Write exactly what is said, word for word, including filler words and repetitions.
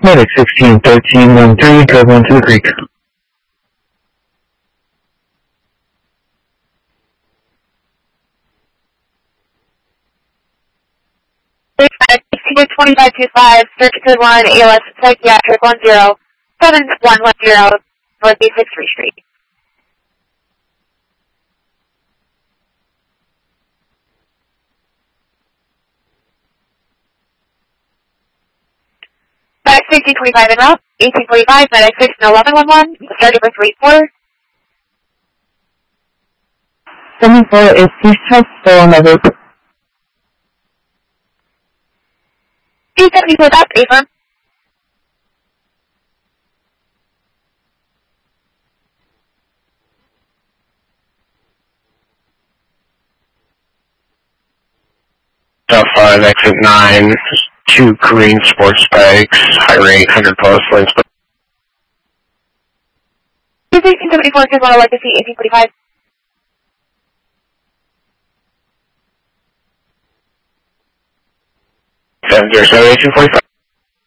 Medic sixteen thirteen one three, drive one to the creek. twenty-five two five, circuit code one, A L S psychiatric one zero seven one one zero, Northeast sixth Street. Medic sixteen twenty-five en route, eighteen forty-five, Medic sixteen eleven one one, starting with three four. seven four is East still on the route. two seventy-four, that's A firm. Delta five, exit nine, two green sports bikes, high eight hundred plus lanes. eighteen seventy-four, because I like to see eighteen forty-five. seven zero seven, eighteen forty-five.